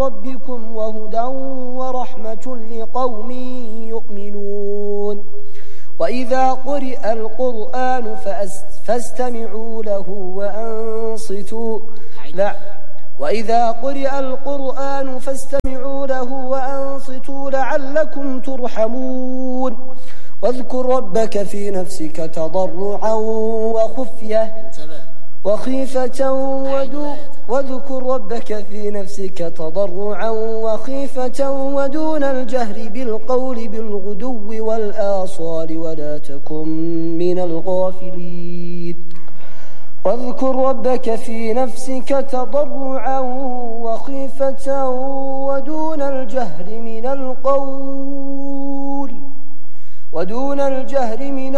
ربكم وهدى ورحمة لقوم يؤمنون وإذا قرئ القرآن فاستمعوا له وأنصتوا وإذا قرئ القرآن فاستمعوا له وأنصتوا لعلكم ترحمون واذكر ربك في نفسك تضرعا وخفية وخيفة واذكر ربك في نفسك تضرعا وخيفة ودون الجهر بالقول بالغدو والآصال ولا تكن من الغافلين واذكر ربك في نفسك تضرعا وخيفة ودون الجهر من